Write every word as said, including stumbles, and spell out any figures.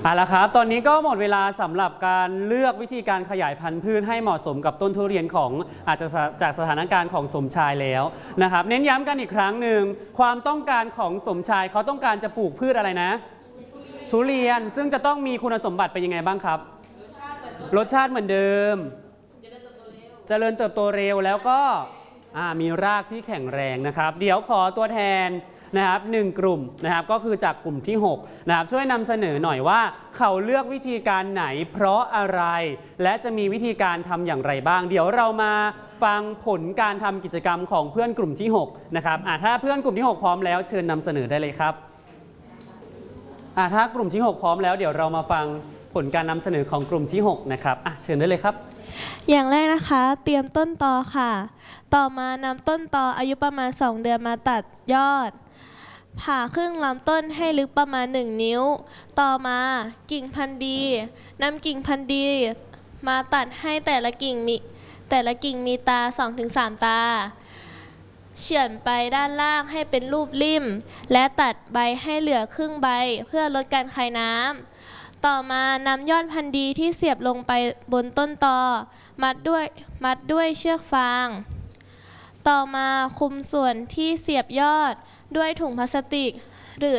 เอาละครับตอนนี้ก็หมดเวลาสำหรับการเลือกวิธีการขยายพันธุ์พืชให้เหมาะสมกับต้นทุเรียนของอาจจะจากสถานการณ์ของสมชายแล้วนะครับเน้นย้ำกันอีกครั้งหนึ่งความต้องการของสมชายเขาต้องการจะปลูกพืชอะไรนะทุเรียนซึ่งจะต้องมีคุณสมบัติเป็นยังไงบ้างครับรสชาติเหมือนเดิมเจริญเติบโตเร็วแล้วก็มีรากที่แข็งแรงนะครับเดี๋ยวขอตัวแทนนะครับหนึ่งกลุ่มนะครับก็คือจากกลุ่มที่หกนะครับช่วยนำเสนอหน่อยว่าเขาเลือกวิธีการไหนเพราะอะไรและจะมีวิธีการทำอย่างไรบ้างเดี๋ยวเรามาฟังผลการทำกิจกรรมของเพื่อนกลุ่มที่หกนะครับถ้าเพื่อนกลุ่มที่หกพร้อมแล้วเชิญนำเสนอได้เลยครับถ้ากลุ่มที่หกพร้อมแล้วเดี๋ยวเรามาฟังผลการนำเสนอของกลุ่มที่หกนะครับเชิญได้เลยครับอย่างแรกนะคะเตรียมต้นตอค่ะต่อมานำต้นตออายุประมาณสองเดือนมาตัดยอดผ่าครึ่งลำต้นให้ลึกประมาณหนึ่งนิ้วต่อมากิ่งพันธุ์ดีนำกิ่งพันธุ์ดีมาตัดให้แต่ละกิ่งมีแต่ละกิ่งมีตา สองถึงสาม ตาเฉือนไปด้านล่างให้เป็นรูปริ่มและตัดใบให้เหลือครึ่งใบเพื่อลดการคายน้ำต่อมานำยอดพันธุ์ดีที่เสียบลงไปบนต้นตอมัดด้วยมัดด้วยเชือกฟางต่อมาคุมส่วนที่เสียบยอดด้วยถุงพลาสติก